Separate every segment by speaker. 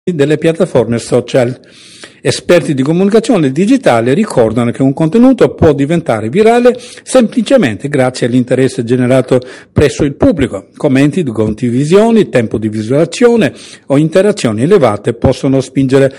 Speaker 1: delle piattaforme social. Esperti di comunicazione digitale ricordano che un contenuto può diventare virale semplicemente grazie all'interesse generato presso il pubblico. Commenti, condivisioni, tempo di visualizzazione o interazioni elevate possono spingere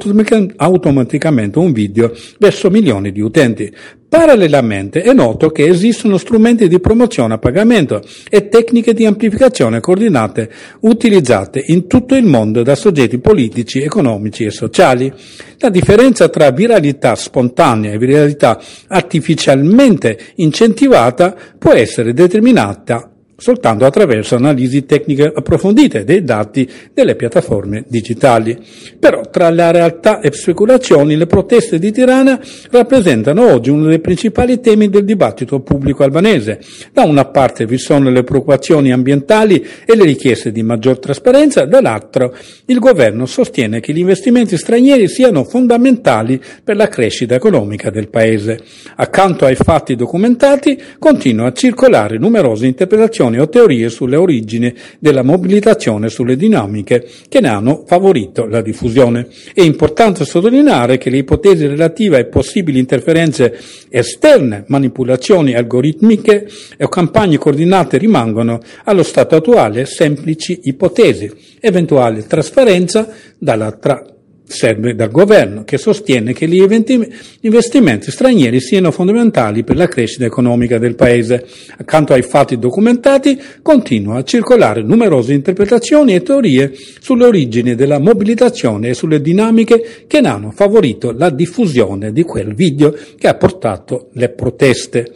Speaker 1: automaticamente un video verso milioni di utenti. Parallelamente è noto che esistono strumenti di promozione a pagamento e tecniche di amplificazione coordinate utilizzate in tutto il mondo da soggetti politici, economici e sociali. La differenza tra viralità spontanea e viralità artificialmente incentivata può essere determinata soltanto attraverso analisi tecniche approfondite dei dati delle piattaforme digitali. Però tra la realtà e speculazioni, le proteste di Tirana rappresentano oggi uno dei principali temi del dibattito pubblico albanese. Da una parte vi sono le preoccupazioni ambientali e le richieste di maggior trasparenza, dall'altro il governo sostiene che gli investimenti stranieri siano fondamentali per la crescita economica del paese. Accanto ai fatti documentati continuano a circolare numerose interpretazioni o teorie sulle origini della mobilitazione e sulle dinamiche che ne hanno favorito la diffusione. È importante sottolineare che le ipotesi relative a possibili interferenze esterne, manipolazioni algoritmiche e campagne coordinate rimangono allo stato attuale semplici ipotesi. Eventuale trasparenza dall'altra serve dal governo, che sostiene che gli investimenti stranieri siano fondamentali per la crescita economica del paese. Accanto ai fatti documentati continuano a circolare numerose interpretazioni e teorie sulle origini della mobilitazione e sulle dinamiche che ne hanno favorito la diffusione di quel video che ha portato le proteste.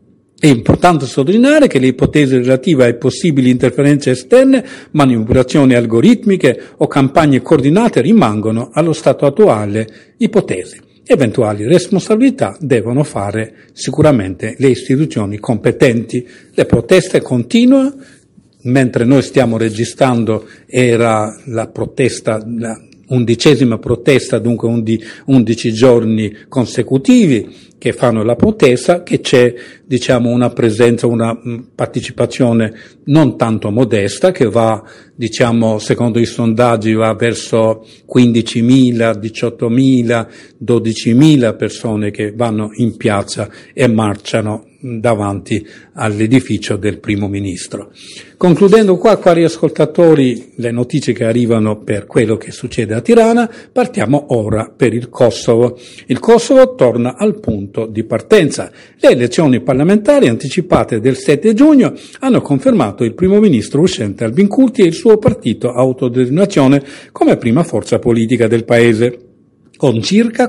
Speaker 1: È importante sottolineare che le ipotesi relative ai possibili interferenze esterne, manipolazioni algoritmiche o campagne coordinate rimangono allo stato attuale ipotesi. Eventuali responsabilità devono fare sicuramente le istituzioni competenti. Le proteste continuano. Mentre noi stiamo registrando era la protesta, la 11ª protesta, dunque 11 giorni consecutivi che fanno la protesta, che c'è una presenza, una partecipazione non tanto modesta, che va secondo i sondaggi va verso 15.000, 18.000, 12.000 persone che vanno in piazza e marciano davanti all'edificio del primo ministro. Concludendo qua, cari ascoltatori, le notizie che arrivano per quello che succede a Tirana, partiamo ora per il Kosovo. Il Kosovo torna al punto di partenza. Le elezioni parlamentari anticipate del 7 giugno hanno confermato il primo ministro uscente Albin Kurti e il suo partito Autodeterminazione come prima forza politica del paese, con circa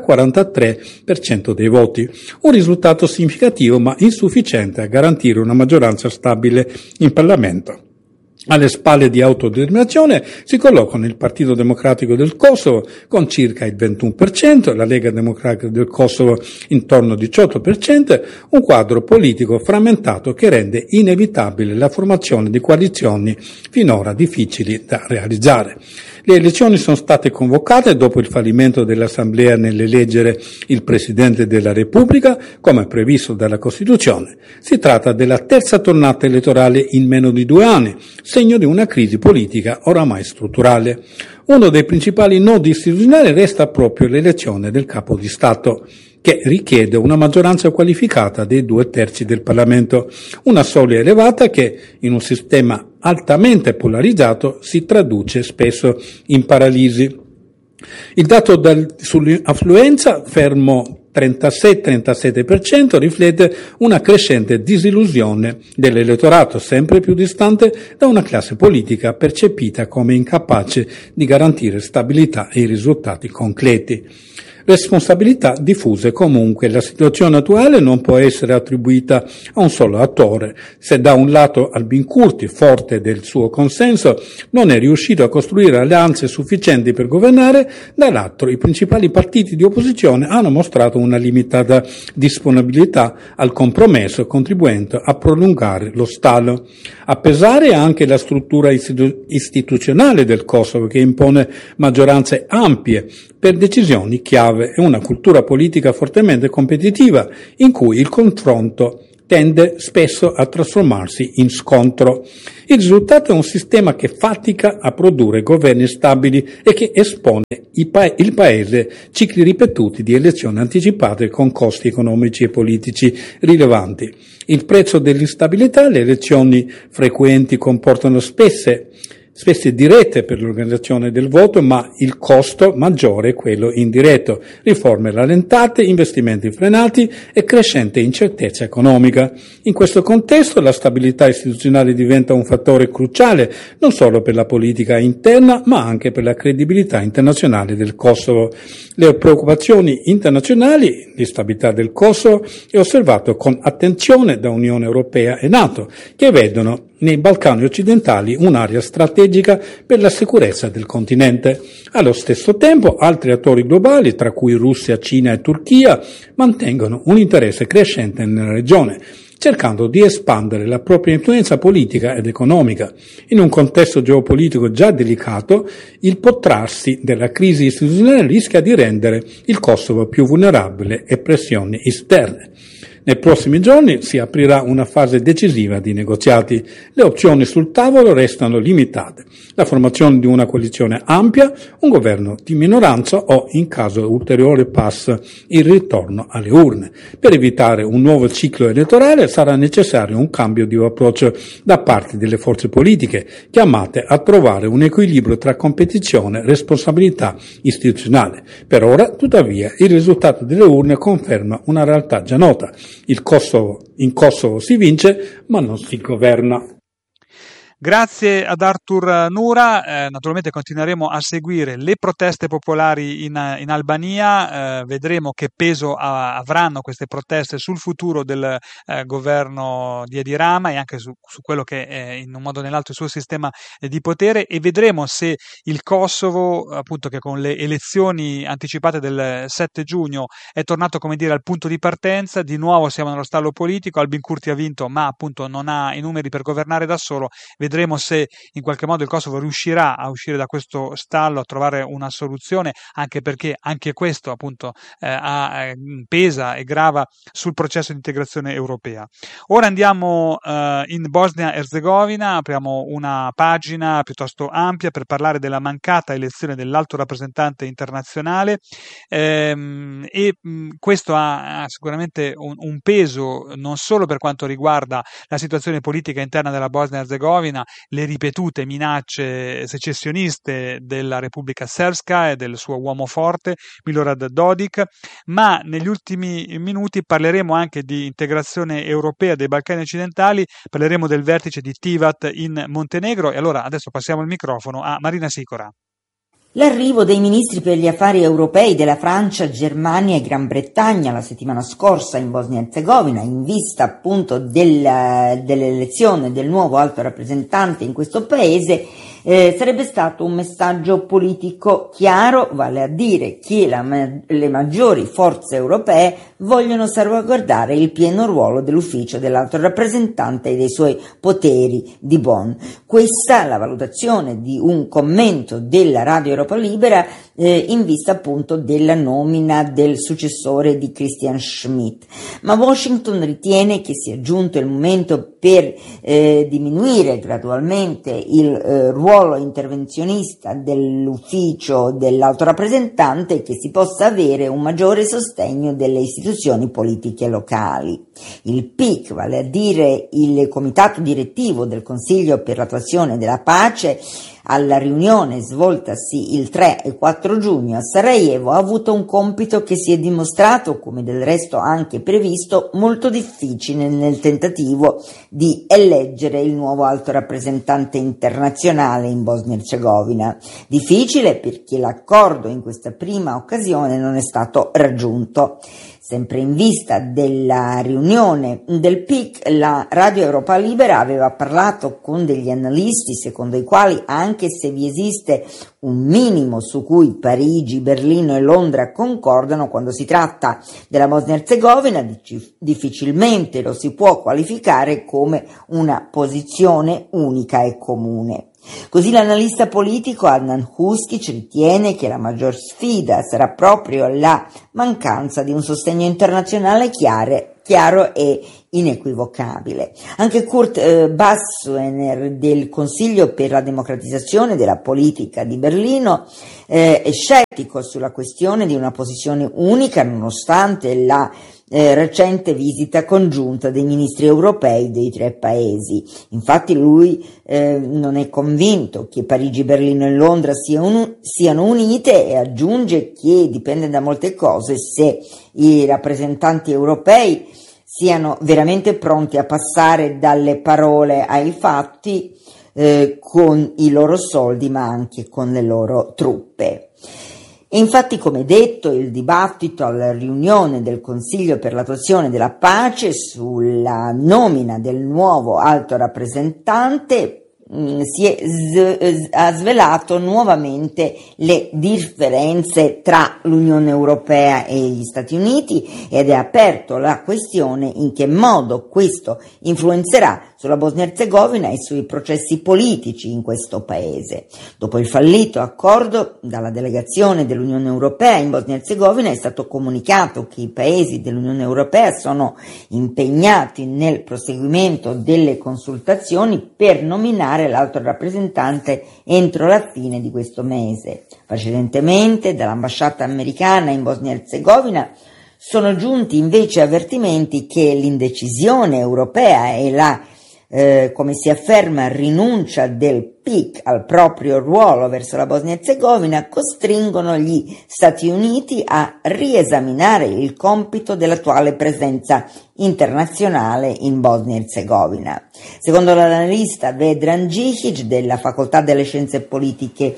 Speaker 1: 43% dei voti, un risultato significativo ma insufficiente a garantire una maggioranza stabile in Parlamento. Alle spalle di Autodeterminazione si collocano il Partito Democratico del Kosovo con circa il 21%, la Lega Democratica del Kosovo intorno al 18%, un quadro politico frammentato che rende inevitabile la formazione di coalizioni finora difficili da realizzare. Le elezioni sono state convocate dopo il fallimento dell'Assemblea nell'eleggere il Presidente della Repubblica, come previsto dalla Costituzione. Si tratta della terza tornata elettorale in meno di 2 anni, segno di una crisi politica oramai strutturale. Uno dei principali nodi istituzionali resta proprio l'elezione del Capo di Stato, che richiede una maggioranza qualificata dei 2/3 del Parlamento, una soglia elevata che, in un sistema altamente polarizzato, si traduce spesso in paralisi. Il dato sull'affluenza, fermo 36-37%, riflette una crescente disillusione dell'elettorato, sempre più distante da una classe politica percepita come incapace di garantire stabilità e risultati concreti. Responsabilità diffuse comunque. La situazione attuale non può essere attribuita a un solo attore. Se da un lato Albin Kurti, forte del suo consenso, non è riuscito a costruire alleanze sufficienti per governare, dall'altro i principali partiti di opposizione hanno mostrato una limitata disponibilità al compromesso, contribuendo a prolungare lo stallo. A pesare anche la struttura istituzionale del Kosovo, che impone maggioranze ampie per decisioni chiave e una cultura politica fortemente competitiva in cui il confronto tende spesso a trasformarsi in scontro. Il risultato è un sistema che fatica a produrre governi stabili e che espone il Paese cicli ripetuti di elezioni anticipate con costi economici e politici rilevanti. Il prezzo dell'instabilità, le elezioni frequenti comportano spesse dirette per l'organizzazione del voto, ma il costo maggiore è quello indiretto. Riforme rallentate, investimenti frenati e crescente incertezza economica. In questo contesto la stabilità istituzionale diventa un fattore cruciale non solo per la politica interna, ma anche per la credibilità internazionale del Kosovo. Le preoccupazioni internazionali, l'instabilità del Kosovo, è osservato con attenzione da Unione Europea e NATO, che vedono nei Balcani occidentali un'area strategica per la sicurezza del continente. Allo stesso tempo, altri attori globali, tra cui Russia, Cina e Turchia, mantengono un interesse crescente nella regione, cercando di espandere la propria influenza politica ed economica. In un contesto geopolitico già delicato, il protrarsi della crisi istituzionale rischia di rendere il Kosovo più vulnerabile a pressioni esterne. Nei prossimi giorni si aprirà una fase decisiva di negoziati. Le opzioni sul tavolo restano limitate. La formazione di una coalizione ampia, un governo di minoranza o, in caso ulteriore pass, il ritorno alle urne. Per evitare un nuovo ciclo elettorale sarà necessario un cambio di approccio da parte delle forze politiche, chiamate a trovare un equilibrio tra competizione e responsabilità istituzionale. Per ora, tuttavia, il risultato delle urne conferma una realtà già nota. In Kosovo si vince, ma non si governa.
Speaker 2: Grazie ad Artur Nura, naturalmente continueremo a seguire le proteste popolari in Albania, vedremo che peso avranno queste proteste sul futuro del governo di Edi Rama e anche su quello che è in un modo o nell'altro il suo sistema di potere, e vedremo se il Kosovo, appunto, che con le elezioni anticipate del 7 giugno è tornato, come dire, al punto di partenza. Di nuovo siamo nello stallo politico, Albin Kurti ha vinto ma appunto non ha i numeri per governare da solo. Vedremo se in qualche modo il Kosovo riuscirà a uscire da questo stallo, a trovare una soluzione, anche perché anche questo appunto pesa e grava sul processo di integrazione europea. Ora andiamo in Bosnia-Herzegovina, apriamo una pagina piuttosto ampia per parlare della mancata elezione dell'alto rappresentante internazionale e questo ha sicuramente un peso non solo per quanto riguarda la situazione politica interna della Bosnia-Herzegovina, le ripetute minacce secessioniste della Repubblica Srpska e del suo uomo forte Milorad Dodik, ma negli ultimi minuti parleremo anche di integrazione europea dei Balcani occidentali, parleremo del vertice di Tivat in Montenegro e allora adesso passiamo il microfono a Marina Sicora.
Speaker 3: L'arrivo dei ministri per gli affari europei della Francia, Germania e Gran Bretagna la settimana scorsa in Bosnia-Herzegovina, in vista appunto dell'elezione del nuovo alto rappresentante in questo paese, sarebbe stato un messaggio politico chiaro, vale a dire che le maggiori forze europee vogliono salvaguardare il pieno ruolo dell'ufficio dell'alto rappresentante e dei suoi poteri di Bonn. Questa è la valutazione di un commento della Radio Europa Libera in vista appunto della nomina del successore di Christian Schmidt. Ma Washington ritiene che sia giunto il momento per diminuire gradualmente il ruolo intervenzionista dell'ufficio dell'alto rappresentante e che si possa avere un maggiore sostegno delle istituzioni politiche locali. Il PIC, vale a dire il comitato direttivo del Consiglio per l'attuazione della pace, alla riunione svoltasi il 3 e 4 giugno a Sarajevo, ha avuto un compito che si è dimostrato, come del resto anche previsto, molto difficile nel tentativo di eleggere il nuovo alto rappresentante internazionale in Bosnia-Herzegovina. Difficile perché l'accordo in questa prima occasione non è stato raggiunto. Sempre in vista della riunione del PIC, la Radio Europa Libera aveva parlato con degli analisti secondo i quali, anche se vi esiste un minimo su cui Parigi, Berlino e Londra concordano quando si tratta della Bosnia-Herzegovina, difficilmente lo si può qualificare come una posizione unica e comune. Così l'analista politico Adnan Huskic ritiene che la maggior sfida sarà proprio la mancanza di un sostegno internazionale chiaro e inequivocabile. Anche Kurt Bassuener del Consiglio per la democratizzazione della politica di Berlino è scettico sulla questione di una posizione unica nonostante la recente visita congiunta dei ministri europei dei 3 paesi. Infatti lui non è convinto che Parigi, Berlino e Londra siano unite, e aggiunge che dipende da molte cose se i rappresentanti europei siano veramente pronti a passare dalle parole ai fatti con i loro soldi ma anche con le loro truppe. E infatti, come detto, il dibattito alla riunione del Consiglio per l'attuazione della pace sulla nomina del nuovo alto rappresentante ha svelato nuovamente le differenze tra l'Unione Europea e gli Stati Uniti ed è aperto la questione in che modo questo influenzerà sulla Bosnia-Herzegovina e sui processi politici in questo paese. Dopo il fallito accordo dalla delegazione dell'Unione Europea in Bosnia-Herzegovina è stato comunicato che i paesi dell'Unione Europea sono impegnati nel proseguimento delle consultazioni per nominare l'alto rappresentante entro la fine di questo mese. Precedentemente dall'ambasciata americana in Bosnia-Herzegovina sono giunti invece avvertimenti che l'indecisione europea e la come si afferma rinuncia del PIC al proprio ruolo verso la Bosnia-Herzegovina costringono gli Stati Uniti a riesaminare il compito dell'attuale presenza internazionale in Bosnia-Herzegovina. Secondo l'analista Vedran Džikić della Facoltà delle Scienze Politiche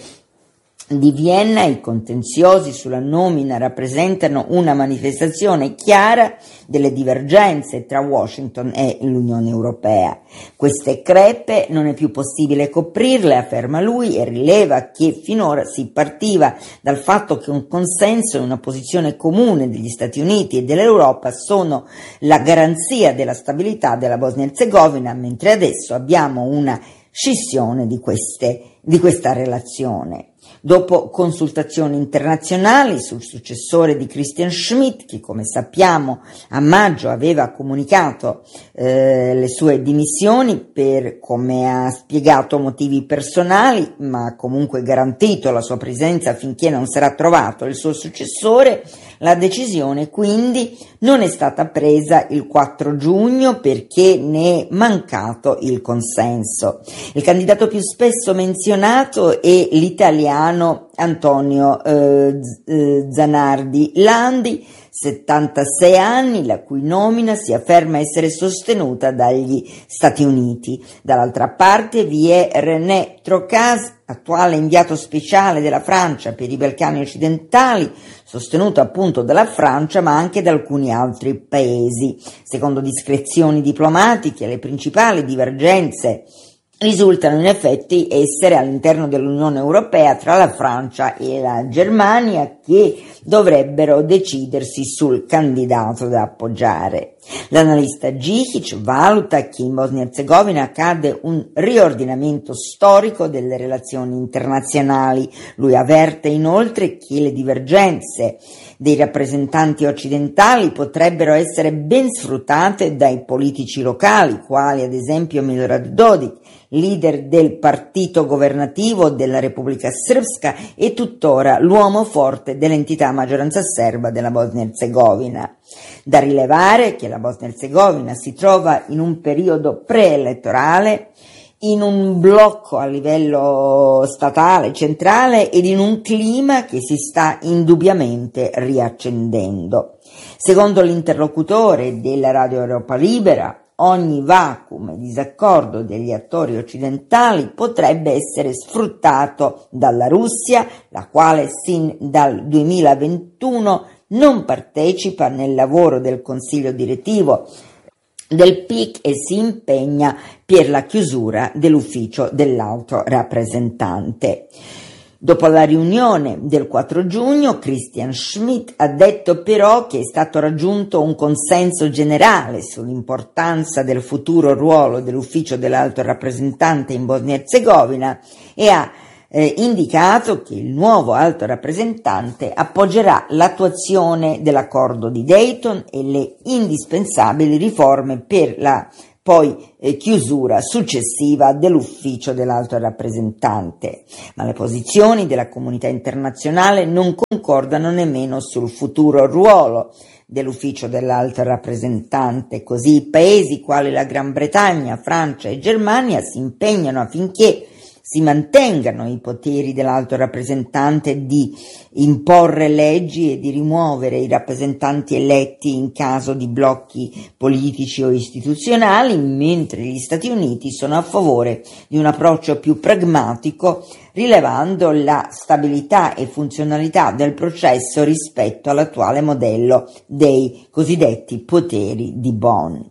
Speaker 3: di Vienna, i contenziosi sulla nomina rappresentano una manifestazione chiara delle divergenze tra Washington e l'Unione Europea. Queste crepe non è più possibile coprirle, afferma lui, e rileva che finora si partiva dal fatto che un consenso e una posizione comune degli Stati Uniti e dell'Europa sono la garanzia della stabilità della Bosnia-Herzegovina, mentre adesso abbiamo una scissione di questa relazione. Dopo consultazioni internazionali sul successore di Christian Schmidt, che come sappiamo a maggio aveva comunicato le sue dimissioni per, come ha spiegato, motivi personali, ma comunque garantito la sua presenza finché non sarà trovato il suo successore, la decisione quindi non è stata presa il 4 giugno perché ne è mancato il consenso. Il candidato più spesso menzionato è l'italiano Antonio Zanardi Landi, 76 anni, la cui nomina si afferma essere sostenuta dagli Stati Uniti. Dall'altra parte vi è René Trocaz, attuale inviato speciale della Francia per i Balcani occidentali, sostenuto appunto dalla Francia ma anche da alcuni altri paesi. Secondo discrezioni diplomatiche, le principali divergenze risultano in effetti essere all'interno dell'Unione Europea tra la Francia e la Germania, che dovrebbero decidersi sul candidato da appoggiare. L'analista Džikić valuta che in Bosnia-Herzegovina accade un riordinamento storico delle relazioni internazionali. Lui avverte inoltre che le divergenze dei rappresentanti occidentali potrebbero essere ben sfruttate dai politici locali, quali ad esempio Milorad Dodik, leader del partito governativo della Repubblica Srpska e tuttora l'uomo forte dell'entità maggioranza serba della Bosnia-Herzegovina. Da rilevare che la Bosnia-Herzegovina si trova in un periodo preelettorale, in un blocco a livello statale centrale ed in un clima che si sta indubbiamente riaccendendo. Secondo l'interlocutore della Radio Europa Libera, ogni vacuum e disaccordo degli attori occidentali potrebbe essere sfruttato dalla Russia, la quale sin dal 2021 non partecipa nel lavoro del Consiglio direttivo del PIC e si impegna per la chiusura dell'ufficio dell'alto rappresentante. Dopo la riunione del 4 giugno, Christian Schmidt ha detto però che è stato raggiunto un consenso generale sull'importanza del futuro ruolo dell'ufficio dell'alto rappresentante in Bosnia-Herzegovina e ha indicato che il nuovo alto rappresentante appoggerà l'attuazione dell'accordo di Dayton e le indispensabili riforme per la poi chiusura successiva dell'ufficio dell'alto rappresentante. Ma le posizioni della comunità internazionale non concordano nemmeno sul futuro ruolo dell'ufficio dell'alto rappresentante, così i paesi quali la Gran Bretagna, Francia e Germania si impegnano affinché si mantengano i poteri dell'alto rappresentante di imporre leggi e di rimuovere i rappresentanti eletti in caso di blocchi politici o istituzionali, mentre gli Stati Uniti sono a favore di un approccio più pragmatico, rilevando la stabilità e funzionalità del processo rispetto all'attuale modello dei cosiddetti poteri di Bonn.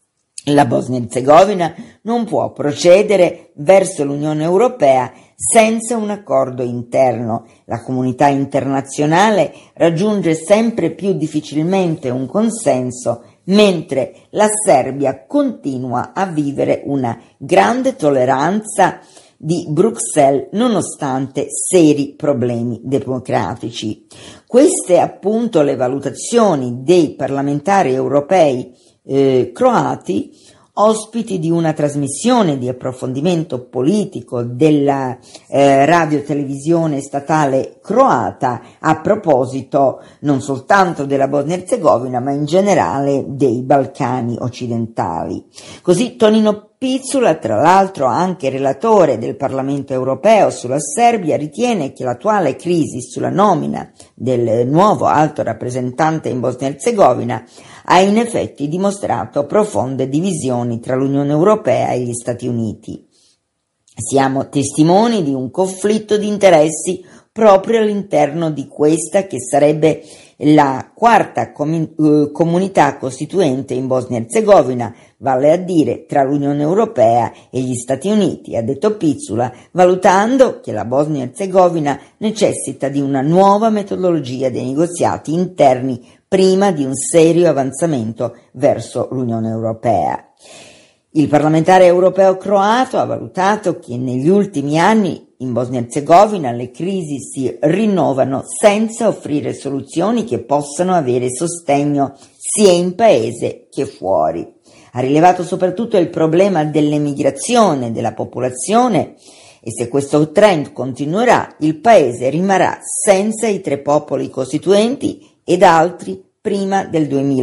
Speaker 3: La Bosnia-Herzegovina non può procedere verso l'Unione Europea senza un accordo interno. La comunità internazionale raggiunge sempre più difficilmente un consenso, mentre la Serbia continua a vivere una grande tolleranza di Bruxelles nonostante seri problemi democratici. Queste appunto le valutazioni dei parlamentari europei croati, ospiti di una trasmissione di approfondimento politico della radiotelevisione statale croata a proposito non soltanto della Bosnia-Herzegovina ma in generale dei Balcani occidentali. Così Tonino Pizzula, tra l'altro anche relatore del Parlamento europeo sulla Serbia, ritiene che l'attuale crisi sulla nomina del nuovo alto rappresentante in Bosnia-Herzegovina ha in effetti dimostrato profonde divisioni tra l'Unione Europea e gli Stati Uniti. Siamo testimoni di un conflitto di interessi proprio all'interno di questa che sarebbe la quarta comunità costituente in Bosnia-Herzegovina, vale a dire tra l'Unione Europea e gli Stati Uniti, ha detto Pizzula, valutando che la Bosnia-Herzegovina necessita di una nuova metodologia dei negoziati interni prima di un serio avanzamento verso l'Unione Europea. Il parlamentare europeo croato ha valutato che negli ultimi anni in Bosnia-Herzegovina le crisi si rinnovano senza offrire soluzioni che possano avere sostegno sia in paese che fuori. Ha rilevato soprattutto il problema dell'emigrazione della popolazione e se questo trend continuerà il paese rimarrà senza i tre popoli costituenti ed altri prima del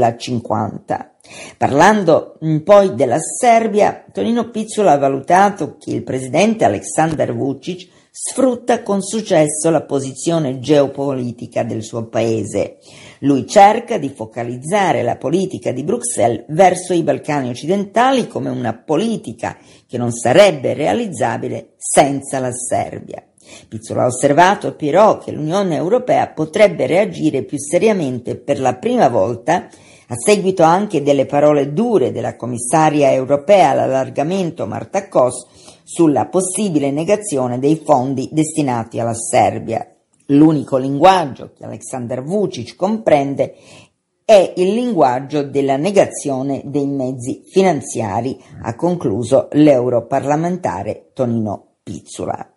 Speaker 3: 2050. Parlando poi della Serbia, Tonino Pizzula ha valutato che il presidente Aleksandar Vučić sfrutta con successo la posizione geopolitica del suo paese. Lui cerca di focalizzare la politica di Bruxelles verso i Balcani occidentali come una politica che non sarebbe realizzabile senza la Serbia. Pizzula ha osservato però che l'Unione Europea potrebbe reagire più seriamente per la prima volta a seguito anche delle parole dure della commissaria europea all'allargamento Marta Kos sulla possibile negazione dei fondi destinati alla Serbia. L'unico linguaggio che Aleksandar Vučić comprende è il linguaggio della negazione dei mezzi finanziari, ha concluso l'europarlamentare Tonino Pizzula.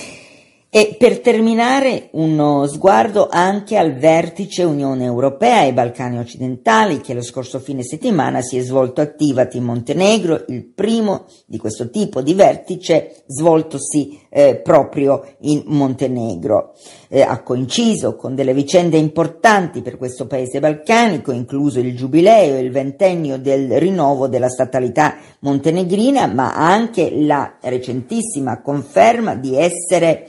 Speaker 3: E per terminare uno sguardo anche al vertice Unione Europea e Balcani occidentali che lo scorso fine settimana si è svolto a Tivat in Montenegro, il primo di questo tipo di vertice svoltosi proprio in Montenegro. Ha coinciso con delle vicende importanti per questo paese balcanico, incluso il giubileo e il ventennio del rinnovo della statalità montenegrina, ma anche la recentissima conferma di essere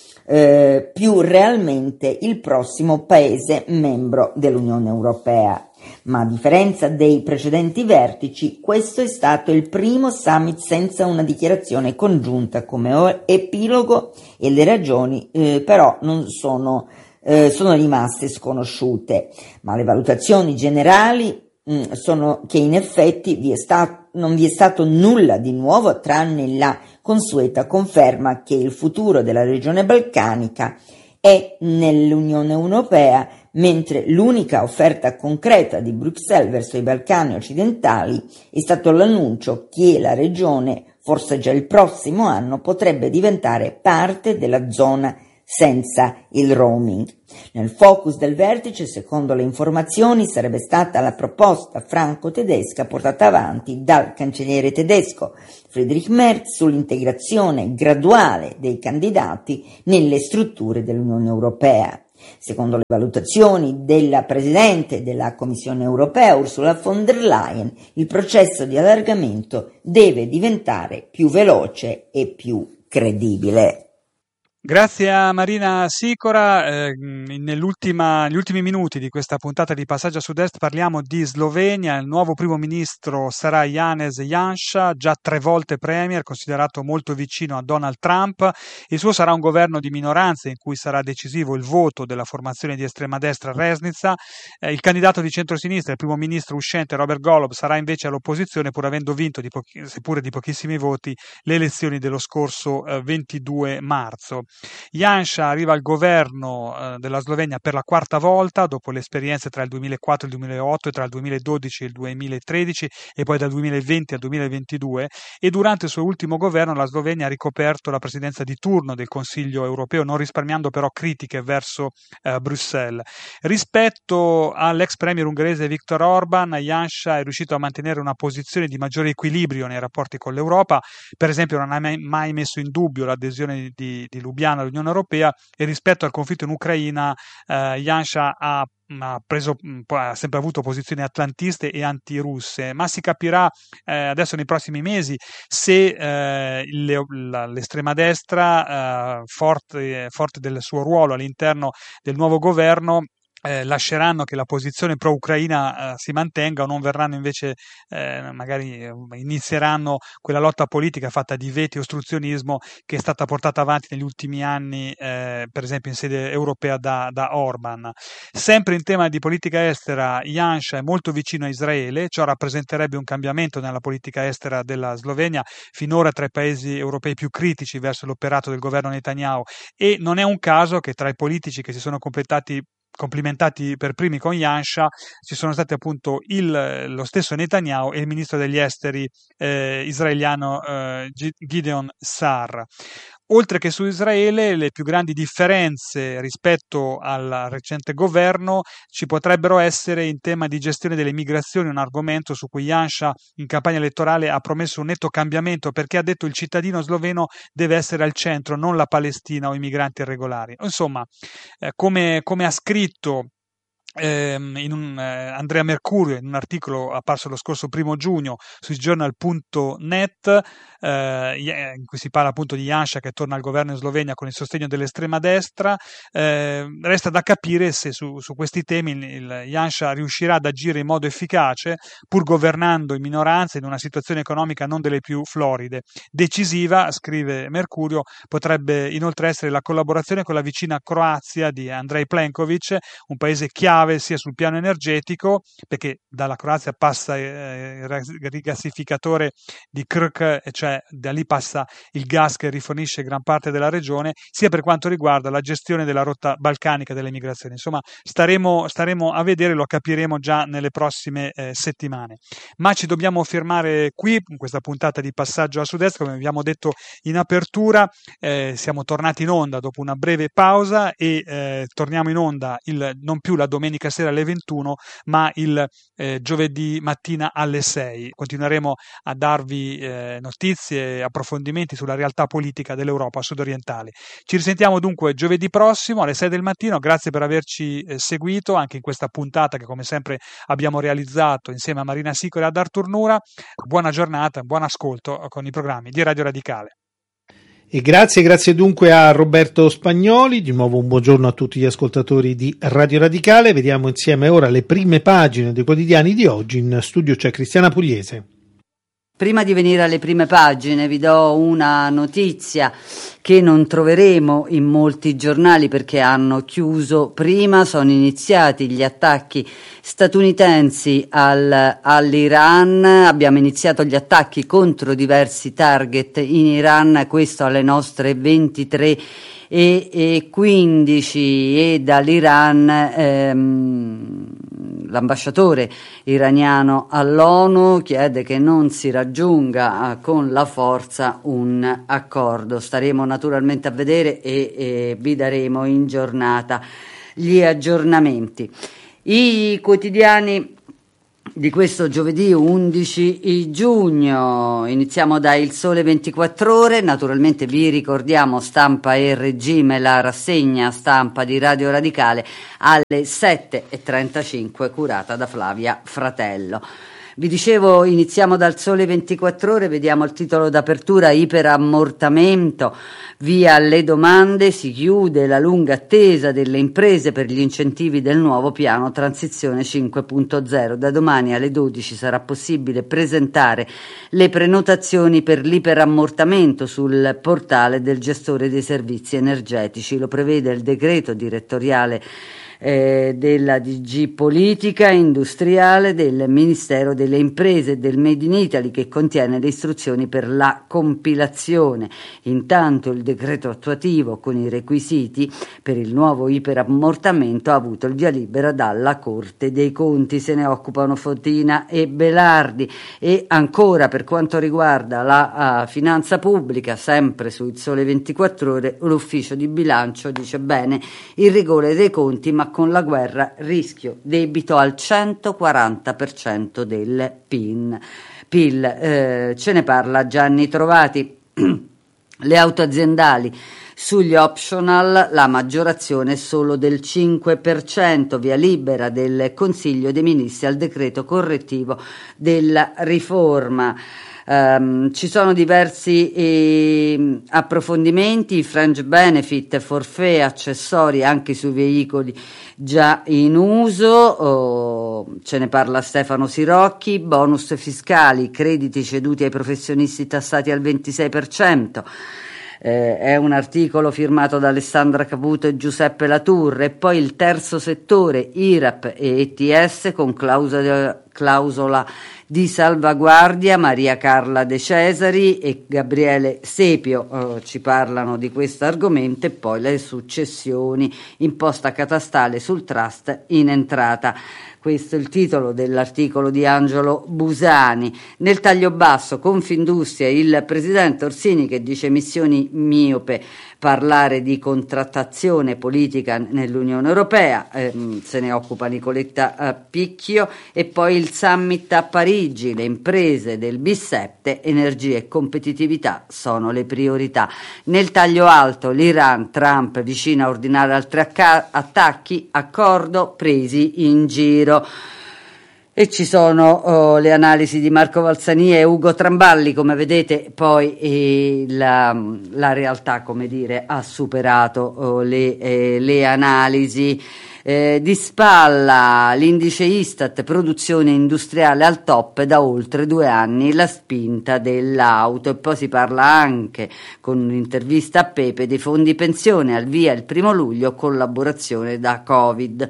Speaker 3: più realmente il prossimo paese membro dell'Unione Europea. Ma a differenza dei precedenti vertici, questo è stato il primo summit senza una dichiarazione congiunta come epilogo e le ragioni però non sono rimaste sconosciute, ma le valutazioni generali sono che in effetti non vi è stato nulla di nuovo tranne la consueta conferma che il futuro della regione balcanica è nell'Unione Europea, mentre l'unica offerta concreta di Bruxelles verso i Balcani occidentali è stato l'annuncio che la regione forse già il prossimo anno, potrebbe diventare parte della zona senza il roaming. Nel focus del vertice, secondo le informazioni, sarebbe stata la proposta franco-tedesca portata avanti dal cancelliere tedesco Friedrich Merz sull'integrazione graduale dei candidati nelle strutture dell'Unione Europea. Secondo le valutazioni della Presidente della Commissione Europea, Ursula von der Leyen, il processo di allargamento deve diventare più veloce e più credibile.
Speaker 2: Grazie a Marina Sicora. Negli ultimi minuti di questa puntata di Passaggio a Sud-Est parliamo di Slovenia. Il nuovo primo ministro sarà Janez Janša, già 3 volte premier, considerato molto vicino a Donald Trump. Il suo sarà un governo di minoranze in cui sarà decisivo il voto della formazione di estrema destra Resnica. Il candidato di centrosinistra, il primo ministro uscente Robert Golob, sarà invece all'opposizione, pur avendo vinto, seppure di pochissimi voti, le elezioni dello scorso 22 marzo. Janša arriva al governo della Slovenia per la 4ª volta, dopo le esperienze tra il 2004 e il 2008 e tra il 2012 e il 2013 e poi dal 2020 al 2022, e durante il suo ultimo governo la Slovenia ha ricoperto la presidenza di turno del Consiglio europeo, non risparmiando però critiche verso Bruxelles. Rispetto all'ex premier ungherese Viktor Orban, Janša è riuscito a mantenere una posizione di maggiore equilibrio nei rapporti con l'Europa. Per esempio non ha mai messo in dubbio l'adesione di Lubiana all'Unione Europea, e rispetto al conflitto in Ucraina Janša ha sempre avuto posizioni atlantiste e antirusse, ma si capirà adesso nei prossimi mesi se l'estrema destra, forte del suo ruolo all'interno del nuovo governo, lasceranno che la posizione pro-ucraina si mantenga, o non verranno invece, magari inizieranno quella lotta politica fatta di veti e ostruzionismo che è stata portata avanti negli ultimi anni, per esempio in sede europea da Orban. Sempre in tema di politica estera, Janša è molto vicino a Israele, ciò rappresenterebbe un cambiamento nella politica estera della Slovenia, finora tra i paesi europei più critici verso l'operato del governo Netanyahu, e non è un caso che tra i politici che si sono complimentati per primi con Janša ci sono stati appunto lo stesso Netanyahu e il ministro degli esteri israeliano Gideon Sa'ar. Oltre che su Israele, le più grandi differenze rispetto al recente governo ci potrebbero essere in tema di gestione delle migrazioni, un argomento su cui Janša in campagna elettorale ha promesso un netto cambiamento, perché ha detto il cittadino sloveno deve essere al centro, non la Palestina o i migranti irregolari. Insomma, come ha scritto Andrea Mercurio in un articolo apparso lo scorso 1 giugno su journal.net, in cui si parla appunto di Janša che torna al governo in Slovenia con il sostegno dell'estrema destra. Resta da capire se su questi temi Janša riuscirà ad agire in modo efficace, pur governando in minoranza in una situazione economica non delle più floride. Decisiva, scrive Mercurio, potrebbe inoltre essere la collaborazione con la vicina Croazia di Andrej Plenković, un paese chiave sia sul piano energetico, perché dalla Croazia passa il rigassificatore di Krk, cioè da lì passa il gas che rifornisce gran parte della regione, sia per quanto riguarda la gestione della rotta balcanica delle migrazioni. Insomma, staremo a vedere, lo capiremo già nelle prossime settimane. Ma ci dobbiamo fermare qui in questa puntata di Passaggio a Sud-Est. Come abbiamo detto in apertura, siamo tornati in onda dopo una breve pausa e torniamo in onda non più la domenica sera alle 21, ma il giovedì mattina alle 6. Continueremo a darvi notizie e approfondimenti sulla realtà politica dell'Europa sudorientale. Ci risentiamo dunque giovedì prossimo alle 6 del mattino. Grazie per averci seguito anche in questa puntata che come sempre abbiamo realizzato insieme a Marina Sicora e ad Artur Nura. Buona giornata, buon ascolto con i programmi di Radio Radicale.
Speaker 4: E grazie dunque a Roberto Spagnoli. Di nuovo un buongiorno a tutti gli ascoltatori di Radio Radicale. Vediamo insieme ora le prime pagine dei quotidiani di oggi. In studio c'è Cristiana Pugliese.
Speaker 5: Prima di venire alle prime pagine vi do una notizia che non troveremo in molti giornali perché hanno chiuso prima. Sono iniziati gli attacchi statunitensi all'Iran. Abbiamo iniziato gli attacchi contro diversi target in Iran, questo alle nostre 23:15, e dall'Iran l'ambasciatore iraniano all'ONU chiede che non si raggiunga con la forza un accordo. Staremo naturalmente a vedere e vi daremo in giornata gli aggiornamenti. I quotidiani di questo giovedì 11 giugno, iniziamo da Il Sole 24 Ore, naturalmente vi ricordiamo Stampa e Regime, la rassegna stampa di Radio Radicale alle 7:35 curata da Flavia Fratello. Vi dicevo, iniziamo dal Sole 24 Ore, vediamo il titolo d'apertura: iperammortamento, via le domande, si chiude la lunga attesa delle imprese per gli incentivi del nuovo piano Transizione 5.0. Da domani alle 12 sarà possibile presentare le prenotazioni per l'iperammortamento sul portale del gestore dei servizi energetici. Lo prevede il decreto direttoriale della DG Politica Industriale del Ministero delle Imprese e del Made in Italy, che contiene le istruzioni per la compilazione. Intanto il decreto attuativo con i requisiti per il nuovo iperammortamento ha avuto il via libera dalla Corte dei Conti. Se ne occupano Fotina e Belardi. E ancora, per quanto riguarda la finanza pubblica, sempre su Il Sole 24 Ore, l'ufficio di bilancio dice: bene il rigore dei conti, ma con la guerra rischio debito al 140% del PIL. Ce ne parla Gianni Trovati. Le auto aziendali sugli optional, la maggiorazione è solo del 5%, via libera del Consiglio dei Ministri al decreto correttivo della riforma. Ci sono diversi approfondimenti: fringe benefit, forfait, accessori anche sui veicoli già in uso, ce ne parla Stefano Sirocchi. Bonus fiscali, crediti ceduti ai professionisti tassati al 26%. È un articolo firmato da Alessandra Caputo e Giuseppe Laturre. E poi il terzo settore, IRAP e ETS con clausola di salvaguardia. Maria Carla De Cesari e Gabriele Sepio ci parlano di questo argomento. E poi le successioni, imposta catastale sul trust in entrata. Questo è il titolo dell'articolo di Angelo Busani. Nel taglio basso, Confindustria, il presidente Orsini che dice missioni miope, parlare di contrattazione politica nell'Unione Europea, se ne occupa Nicoletta Picchio. E poi il summit a Parigi, le imprese del B7, energia e competitività sono le priorità. Nel taglio alto, l'Iran, Trump vicino a ordinare altri attacchi, accordo presi in giro. E ci sono le analisi di Marco Valsania e Ugo Tramballi. Come vedete, poi la realtà, come dire, ha superato le analisi. Di spalla l'indice Istat, produzione industriale al top da oltre 2 anni, la spinta dell'auto. E poi si parla anche, con un'intervista a Pepe, dei fondi pensione al via il 1 luglio, collaborazione da Covip,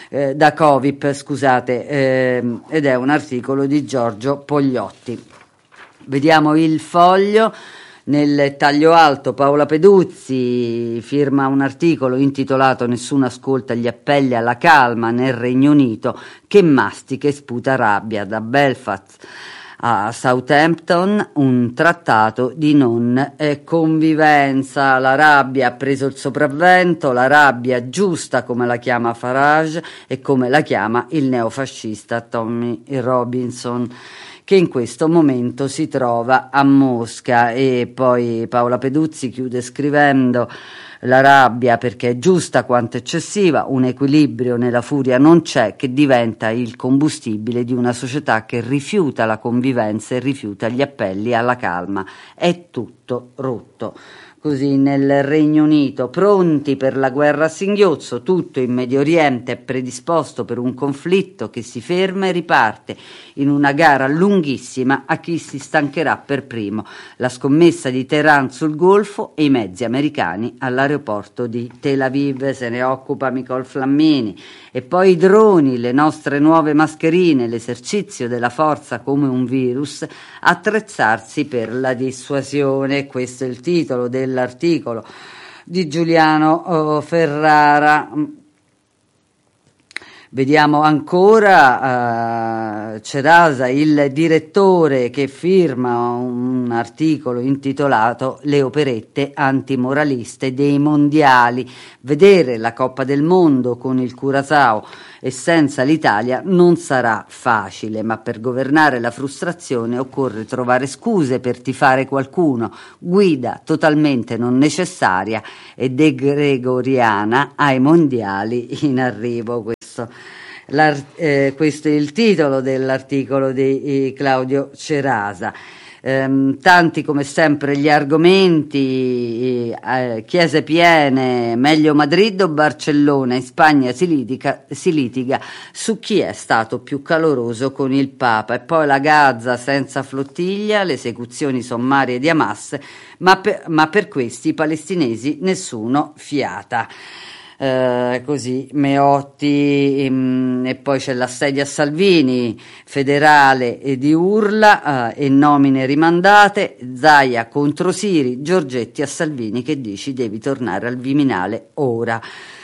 Speaker 5: ed è un articolo di Giorgio Pogliotti. Vediamo il Foglio. Nel taglio alto Paola Peduzzi firma un articolo intitolato Nessuno ascolta gli appelli alla calma nel Regno Unito, che mastica e sputa rabbia. Da Belfast a Southampton un trattato di non convivenza. La rabbia ha preso il sopravvento, la rabbia giusta, come la chiama Farage e come la chiama il neofascista Tommy Robinson, che in questo momento si trova a Mosca. E poi Paola Peduzzi chiude scrivendo: la rabbia perché è giusta quanto eccessiva, un equilibrio nella furia non c'è, che diventa il combustibile di una società che rifiuta la convivenza e rifiuta gli appelli alla calma. È tutto rotto. Così nel Regno Unito, pronti per la guerra a singhiozzo, tutto in Medio Oriente è predisposto per un conflitto che si ferma e riparte in una gara lunghissima a chi si stancherà per primo. La scommessa di Teheran sul Golfo e i mezzi americani all'aeroporto di Tel Aviv. Se ne occupa Nicole Flammini. E poi i droni, le nostre nuove mascherine, l'esercizio della forza come un virus, attrezzarsi per la dissuasione. Questo è il titolo dell'articolo di Giuliano Ferrara. Vediamo ancora Cerasa, il direttore, che firma un articolo intitolato "Le operette antimoraliste dei mondiali. Vedere la Coppa del Mondo con il Curaçao e senza l'Italia non sarà facile, ma per governare la frustrazione occorre trovare scuse per tifare qualcuno, guida totalmente non necessaria e degregoriana ai mondiali in arrivo". Questo è il titolo dell'articolo di Claudio Cerasa. Tanti come sempre gli argomenti, chiese piene, meglio Madrid o Barcellona, in Spagna si litiga su chi è stato più caloroso con il Papa, e poi la Gaza senza flottiglia, le esecuzioni sommarie di Hamas, ma per questi i palestinesi nessuno fiata. Così Meotti, e poi c'è l'assedio a Salvini, federale e di urla, e nomine rimandate, Zaia contro Siri, Giorgetti a Salvini che dici devi tornare al Viminale ora.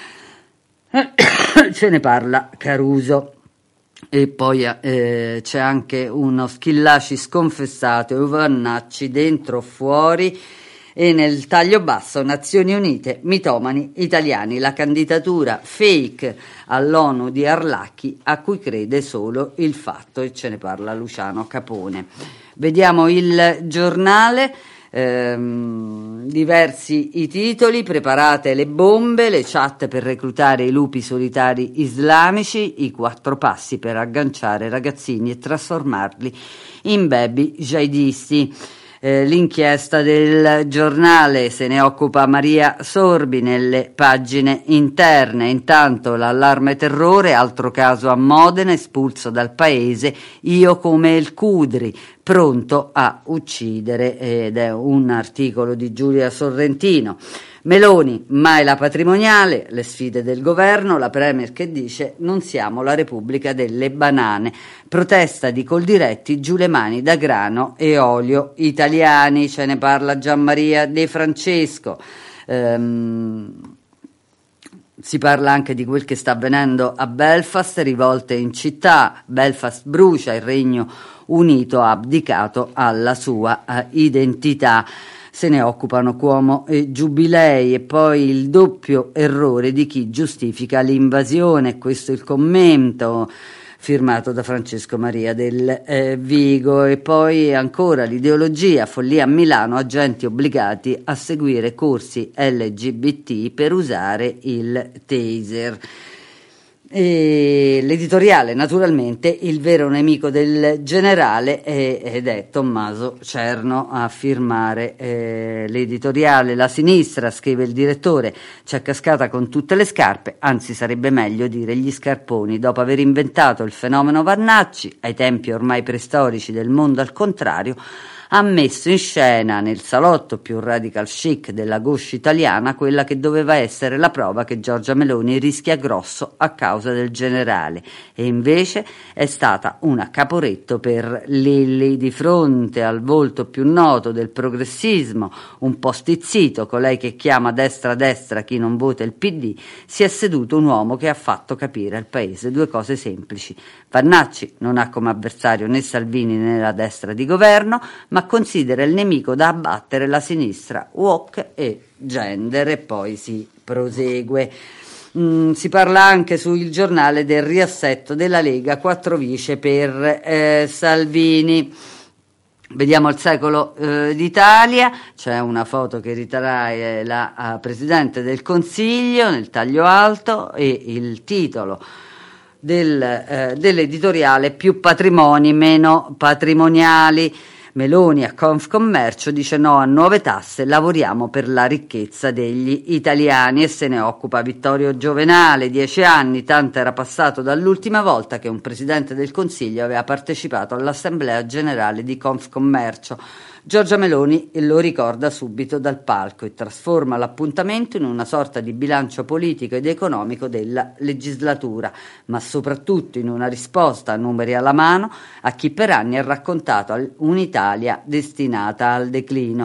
Speaker 5: Ce ne parla Caruso. E poi c'è anche uno Schillaci sconfessato e Vannacci dentro o fuori. E nel taglio basso Nazioni Unite, mitomani italiani, la candidatura fake all'ONU di Arlacchi a cui crede solo il Fatto, e ce ne parla Luciano Capone. Vediamo il Giornale, diversi i titoli: preparate le bombe, le chat per reclutare i lupi solitari islamici, i 4 passi per agganciare ragazzini e trasformarli in baby jihadisti. L'inchiesta del Giornale, se ne occupa Maria Sorbi nelle pagine interne. Intanto l'allarme terrore, altro caso a Modena, espulso dal paese io come il Cudri, pronto a uccidere, ed è un articolo di Giulia Sorrentino. Meloni, mai la patrimoniale, le sfide del governo, la premier che dice non siamo la Repubblica delle banane, protesta di Coldiretti, giù le mani da grano e olio italiani, ce ne parla Gianmaria De Francesco. Si parla anche di quel che sta avvenendo a Belfast, rivolte in città, Belfast brucia, il Regno Unito ha abdicato alla sua identità. Se ne occupano Cuomo e Giubilei. E poi il doppio errore di chi giustifica l'invasione, questo è il commento firmato da Francesco Maria del Vigo. E poi ancora l'ideologia, follia a Milano, agenti obbligati a seguire corsi LGBT per usare il taser. E l'editoriale, naturalmente, il vero nemico del generale, ed è Tommaso Cerno a firmare l'editoriale. La sinistra, scrive il direttore, c'è cascata con tutte le scarpe, anzi sarebbe meglio dire gli scarponi, dopo aver inventato il fenomeno Vannacci ai tempi ormai preistorici del mondo al contrario, ha messo in scena nel salotto più radical chic della gauche italiana quella che doveva essere la prova che Giorgia Meloni rischia grosso a causa del generale, e invece è stata una Caporetto per Lilli. Di fronte al volto più noto del progressismo, un po' stizzito, colei che chiama destra chi non vota il PD, si è seduto un uomo che ha fatto capire al paese 2 cose semplici: Vannacci non ha come avversario né Salvini né la destra di governo, ma considera il nemico da abbattere la sinistra woke e gender. E poi si prosegue. Si parla anche sul Giornale del riassetto della Lega, 4 vice per Salvini. Vediamo il Secolo d'Italia, c'è una foto che ritrae la Presidente del Consiglio nel taglio alto, e il titolo dell'editoriale: più patrimoni, meno patrimoniali. Meloni a Confcommercio dice no a nuove tasse, lavoriamo per la ricchezza degli italiani. E se ne occupa Vittorio Giovenale, 10 anni, tanto era passato dall'ultima volta che un Presidente del Consiglio aveva partecipato all'Assemblea Generale di Confcommercio. Giorgia Meloni lo ricorda subito dal palco e trasforma l'appuntamento in una sorta di bilancio politico ed economico della legislatura, ma soprattutto in una risposta a numeri alla mano a chi per anni ha raccontato un'Italia destinata al declino.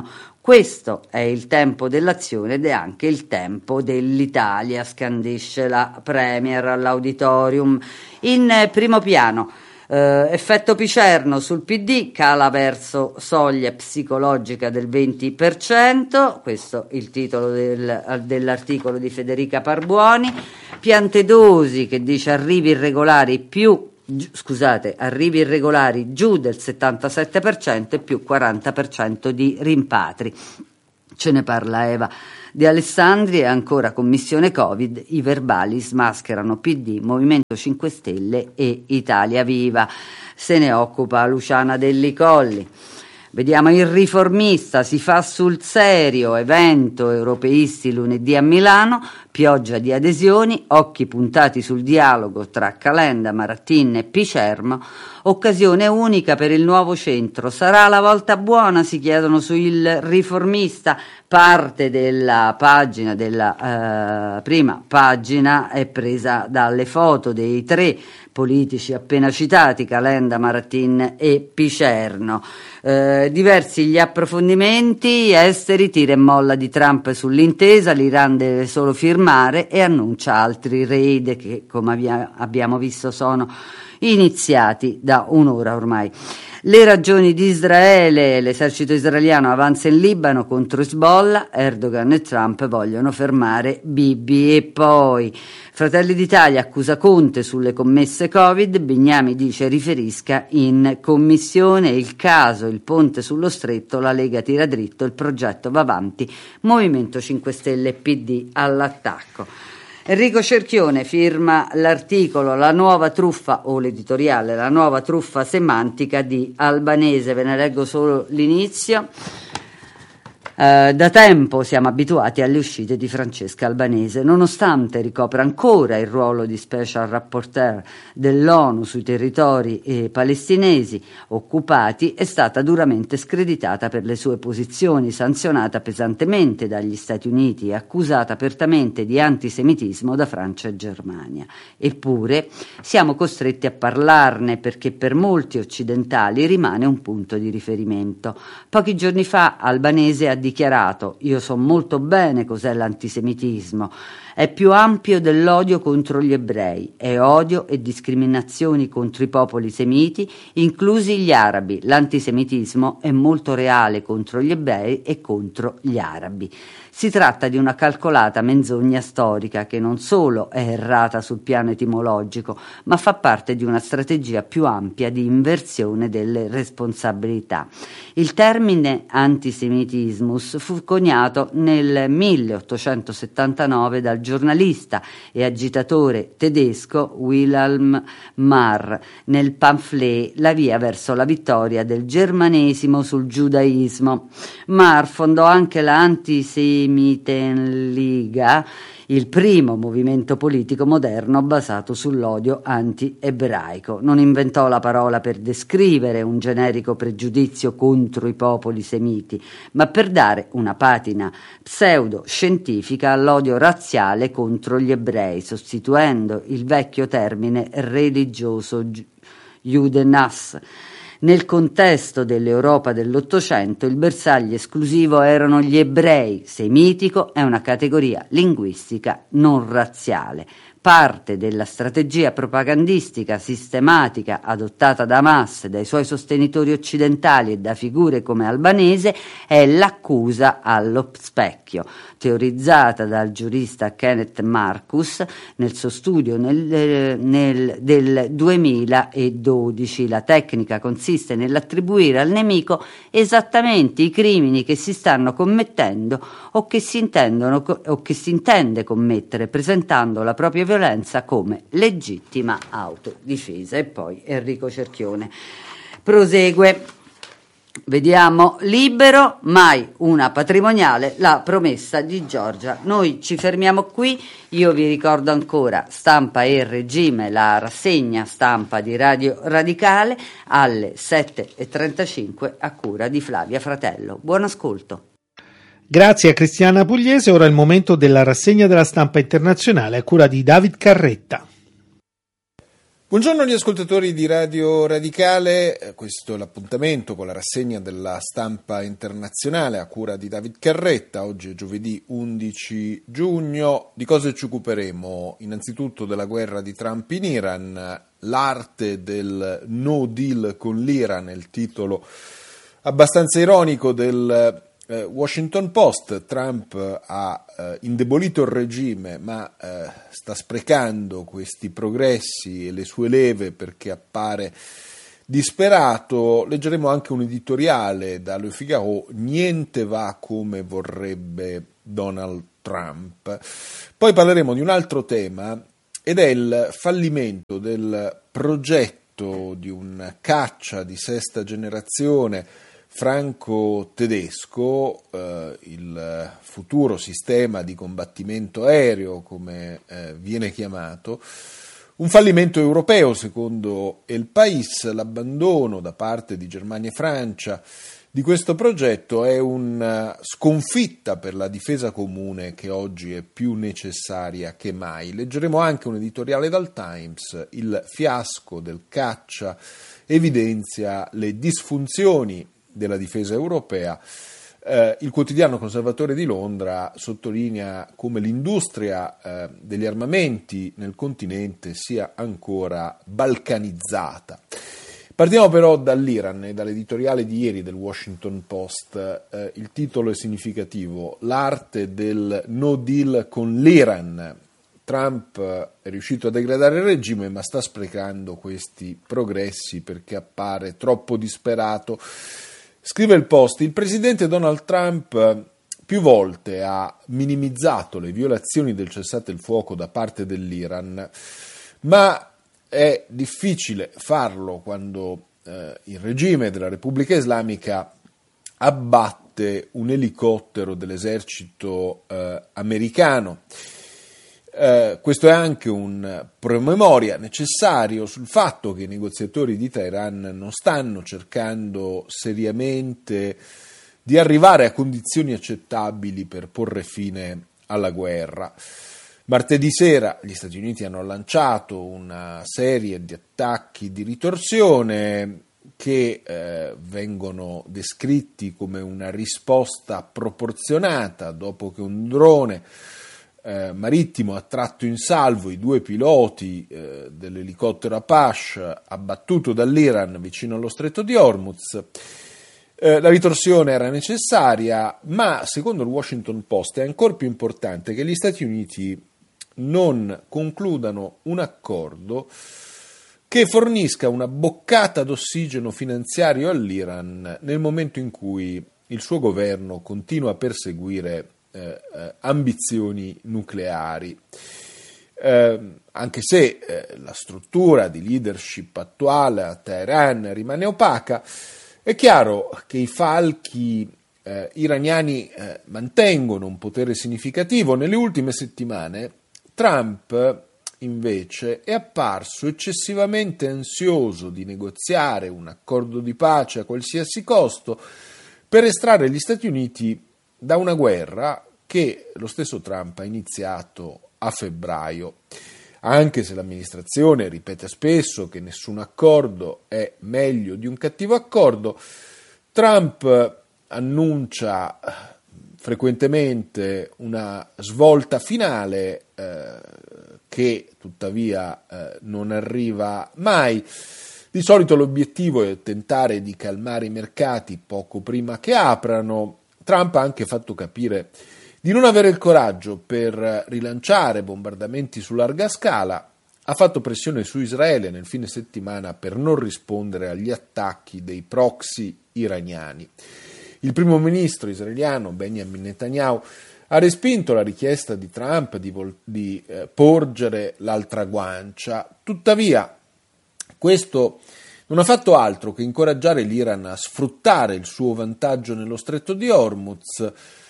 Speaker 5: Questo è il tempo dell'azione ed è anche il tempo dell'Italia, scandisce la Premier all'auditorium. In primo piano, effetto Picerno sul PD, cala verso soglia psicologica del 20%, questo è il titolo dell'articolo di Federica Parbuoni. Piantedosi che dice arrivi irregolari giù del 77% e più 40% di rimpatri. Ce ne parla Eva De Alessandri. E ancora commissione Covid, i verbali smascherano PD, Movimento 5 Stelle e Italia Viva. Se ne occupa Luciana Delli Colli. Vediamo il Riformista, si fa sul serio, evento europeisti lunedì a Milano, pioggia di adesioni, occhi puntati sul dialogo tra Calenda, Marattin e Picerno, occasione unica per il nuovo centro. Sarà la volta buona, si chiedono su Il Riformista. Parte della pagina, della prima pagina, è presa dalle foto dei tre politici appena citati, Calenda, Marattin e Picerno. Diversi gli approfondimenti esteri, tira e molla di Trump sull'intesa, l'Iran deve solo firmare e annuncia altri raid che, come abbiamo visto, sono iniziati da un'ora ormai. Le ragioni di Israele, l'esercito israeliano avanza in Libano contro Hezbollah, Erdogan e Trump vogliono fermare Bibi. E poi Fratelli d'Italia accusa Conte sulle commesse Covid, Bignami dice riferisca in commissione. Il caso, il ponte sullo stretto, la Lega tira dritto, il progetto va avanti, Movimento 5 Stelle e PD all'attacco. Enrico Cerchione firma l'articolo La nuova truffa, o l'editoriale La nuova truffa semantica di Albanese. Ve ne leggo solo l'inizio. Da tempo siamo abituati alle uscite di Francesca Albanese, nonostante ricopra ancora il ruolo di special rapporteur dell'ONU sui territori palestinesi occupati. È stata duramente screditata per le sue posizioni, sanzionata pesantemente dagli Stati Uniti e accusata apertamente di antisemitismo da Francia e Germania. Eppure siamo costretti a parlarne perché per molti occidentali rimane un punto di riferimento. Pochi giorni fa Albanese ha dichiarato: io so molto bene cos'è l'antisemitismo, è più ampio dell'odio contro gli ebrei, è odio e discriminazioni contro i popoli semiti, inclusi gli arabi. L'antisemitismo è molto reale contro gli ebrei e contro gli arabi. Si tratta di una calcolata menzogna storica che non solo è errata sul piano etimologico, ma fa parte di una strategia più ampia di inversione delle responsabilità. Il termine antisemitismus fu coniato nel 1879 dal giornalista e agitatore tedesco Wilhelm Marr nel pamphlet La via verso la vittoria del germanesimo sul giudaismo. Marr fondò anche la Antisemitenliga, il primo movimento politico moderno basato sull'odio anti-ebraico. Non inventò la parola per descrivere un generico pregiudizio contro i popoli semiti, ma per dare una patina pseudo-scientifica all'odio razziale contro gli ebrei, sostituendo il vecchio termine religioso Judenhass. Nel contesto dell'Europa dell'Ottocento il bersaglio esclusivo erano gli ebrei, semitico è una categoria linguistica non razziale. Parte della strategia propagandistica sistematica adottata da Hamas, dai suoi sostenitori occidentali e da figure come Albanese è l'accusa allo specchio, teorizzata dal giurista Kenneth Marcus nel suo studio del 2012. La tecnica consiste nell'attribuire al nemico esattamente i crimini che si stanno commettendo o che si intende commettere, presentando la propria violenza come legittima autodifesa. E poi Enrico Cerchione prosegue. Vediamo Libero, mai una patrimoniale, la promessa di Giorgia. Noi ci fermiamo qui. Io vi ricordo ancora Stampa e Regime, la rassegna stampa di Radio Radicale alle 7:35 a cura di Flavia Fratello. Buon ascolto.
Speaker 4: Grazie a Cristiana Pugliese. Ora è il momento della rassegna della stampa internazionale a cura di David Carretta.
Speaker 6: Buongiorno agli ascoltatori di Radio Radicale, questo è l'appuntamento con la rassegna della stampa internazionale a cura di David Carretta. Oggi è giovedì 11 giugno. Di cosa ci occuperemo? Innanzitutto della guerra di Trump in Iran, l'arte del no deal con l'Iran, è il titolo abbastanza ironico del Washington Post. Trump ha indebolito il regime, ma sta sprecando questi progressi e le sue leve perché appare disperato. Leggeremo anche un editoriale da Le Figaro: niente va come vorrebbe Donald Trump. Poi parleremo di un altro tema ed è il fallimento del progetto di un caccia di sesta generazione franco-tedesco, il futuro sistema di combattimento aereo, come viene chiamato, un fallimento europeo secondo El País. L'abbandono da parte di Germania e Francia di questo progetto è una sconfitta per la difesa comune che oggi è più necessaria che mai. Leggeremo anche un editoriale dal Times: il fiasco del caccia evidenzia le disfunzioni della difesa europea. Il quotidiano conservatore di Londra sottolinea come l'industria degli armamenti nel continente sia ancora balcanizzata. Partiamo però dall'Iran e dall'editoriale di ieri del Washington Post. Il titolo è significativo: l'arte del no deal con l'Iran. Trump è riuscito a degradare il regime, ma sta sprecando questi progressi perché appare troppo disperato. Scrive il Post: il presidente Donald Trump più volte ha minimizzato le violazioni del cessate il fuoco da parte dell'Iran, ma è difficile farlo quando il regime della Repubblica Islamica abbatte un elicottero dell'esercito americano. Questo è anche un promemoria necessario sul fatto che i negoziatori di Teheran non stanno cercando seriamente di arrivare a condizioni accettabili per porre fine alla guerra. Martedì sera gli Stati Uniti hanno lanciato una serie di attacchi di ritorsione che vengono descritti come una risposta proporzionata dopo che un drone marittimo ha tratto in salvo i due piloti dell'elicottero Apache abbattuto dall'Iran vicino allo stretto di Hormuz. La ritorsione era necessaria, ma secondo il Washington Post è ancora più importante che gli Stati Uniti non concludano un accordo che fornisca una boccata d'ossigeno finanziario all'Iran nel momento in cui il suo governo continua a perseguire ambizioni nucleari. Anche se la struttura di leadership attuale a Teheran rimane opaca, è chiaro che i falchi iraniani mantengono un potere significativo. Nelle ultime settimane Trump invece è apparso eccessivamente ansioso di negoziare un accordo di pace a qualsiasi costo per estrarre gli Stati Uniti da una guerra che lo stesso Trump ha iniziato a febbraio. Anche se l'amministrazione ripete spesso che nessun accordo è meglio di un cattivo accordo, Trump annuncia frequentemente una svolta finale che tuttavia non arriva mai. Di solito l'obiettivo è tentare di calmare i mercati poco prima che aprano. Trump ha anche fatto capire di non avere il coraggio per rilanciare bombardamenti su larga scala, ha fatto pressione su Israele nel fine settimana per non rispondere agli attacchi dei proxy iraniani. Il primo ministro israeliano Benjamin Netanyahu ha respinto la richiesta di Trump di porgere l'altra guancia. Tuttavia, questo non ha fatto altro che incoraggiare l'Iran a sfruttare il suo vantaggio nello stretto di Hormuz.